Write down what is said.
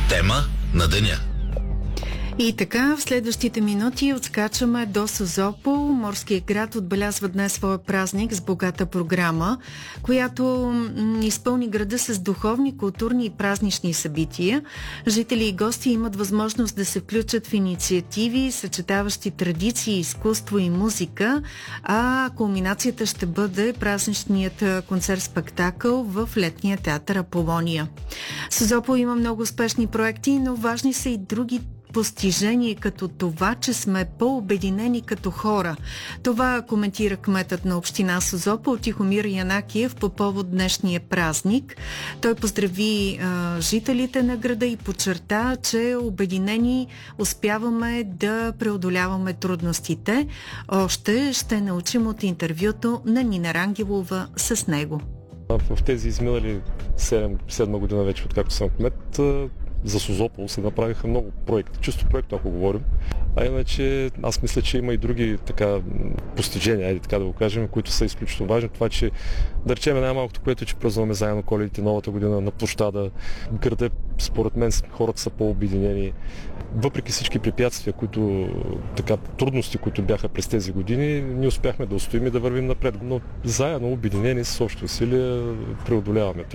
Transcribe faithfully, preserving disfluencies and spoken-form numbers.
Тема на деня. И така, в следващите минути отскачаме до Созопол. Морският град отбелязва днес своя празник с богата програма, която м- изпълни града с духовни, културни и празнични събития. Жители и гости имат възможност да се включат в инициативи, съчетаващи традиции, изкуство и музика, а кулминацията ще бъде празничният концерт-спектакъл в летния театър Аполония. Созопол има много успешни проекти, но важни са и други постижение като това, че сме по-обединени като хора. Това коментира кметът на община Созопол Тихомир Янакиев по повод днешния празник. Той поздрави а, жителите на града и подчерта, че обединени успяваме да преодоляваме трудностите. Още ще научим от интервюто на Нина Рангелова с него. В тези изминали седем година вече, откакто съм кмет, за Созопол се направиха много проекти, чисто проекто, ако говорим. А иначе аз мисля, че има и други така постижения, айде така да го кажем, които са изключително важни. Това, че да речем най-малкото, което е, че празнуваме заедно Коледите новата година на площада. Града, според мен, хората са по-обединени. Въпреки всички препятствия, които, така, трудности, които бяха през тези години, ние успяхме да устоим и да вървим напред. Но заедно, обединени с общи усилия, преодоляваме.